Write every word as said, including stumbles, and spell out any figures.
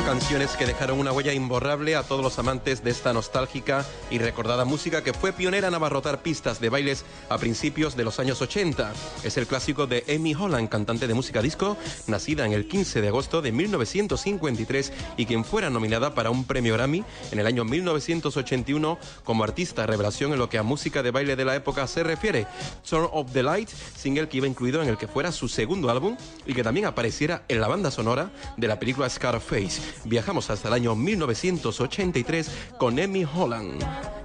Canciones que dejaron una huella imborrable a todos los amantes de esta nostálgica y recordada música que fue pionera en abarrotar pistas de bailes a principios de los años ochenta. Es el clásico de Amy Holland, cantante de música disco, nacida en el quince de agosto de mil novecientos cincuenta y tres y quien fuera nominada para un premio Grammy en el año mil novecientos ochenta y uno como artista revelación en lo que a música de baile de la época se refiere. Turn Off the Light, single que iba incluido en el que fuera su segundo álbum y que también apareciera en la banda sonora de la película Scarface. Viajamos hasta el año mil novecientos ochenta y tres con Amy Holland.